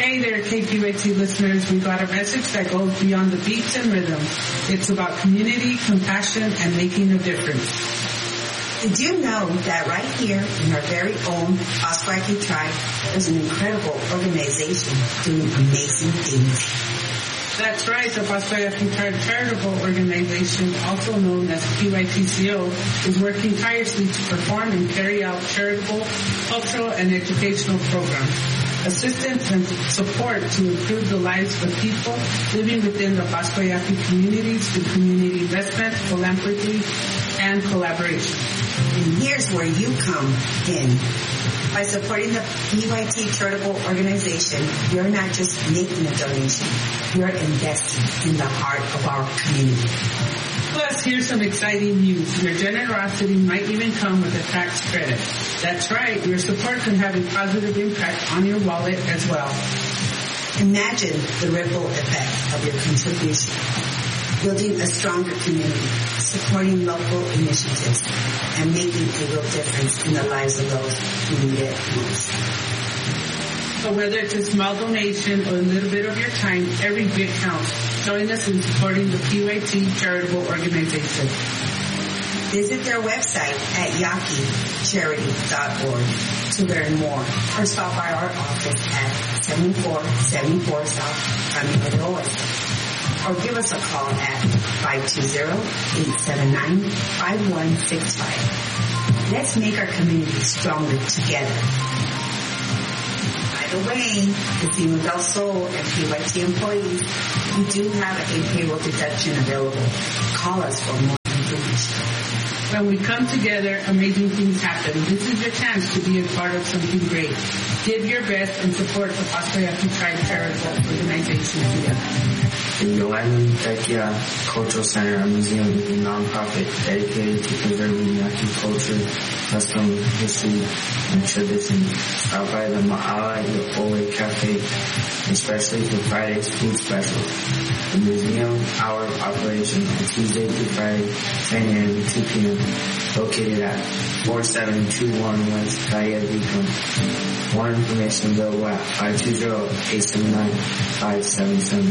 Hey there, KPYT listeners. We've got a message that goes beyond the beats and rhythm. It's about community, compassion, and making a difference. Did you know that right here in our very own Pascua-Yaqui tribe, there's an incredible organization doing amazing things? That's right. The Pascua-Yaqui Tribe Charitable Organization, also known as PYTCO, is working tirelessly to perform and carry out charitable, cultural, and educational programs. Assistance and support to improve the lives of people living within the Pascua-Yaqui communities through community investment, philanthropy, and collaboration. And here's where you come in. By supporting the PYT Charitable Organization, you're not just making a donation, you're investing in the heart of our community. Plus, here's some exciting news. Your generosity might even come with a tax credit. That's right, your support can have a positive impact on your wallet as well. Imagine the ripple effect of your contribution. Building a stronger community, supporting local initiatives, and making a real difference in the lives of those who need it most. So whether it's a small donation or a little bit of your time, every bit counts. Join us in supporting the PYT Charitable Organization. Visit their website at yaquicharity.org to learn more, or stop by our office at 7474 South Camino Oeste. Or give us a call at 520-879-5165. Let's make our community stronger together. By the way, Casino del Sol and PYT employees, we do have a payroll deduction available. Call us for more information. When we come together, amazing things happen. This is your chance to be a part of something great. Give your best and support the Pascua-Yaqui Tribe Charitable Organization together. The Yoani Tekia Cultural Center and Museum is a nonprofit dedicated to preserving Yaqui culture, custom, history, and tradition. Stop by the Ma'ala Yo'ole Cafe, especially for Friday's food special. The museum hour of operation on Tuesday through Friday, 10 a.m. to 2 p.m. Located at 4721 West Calle Beacon. More information available at 520-879-577.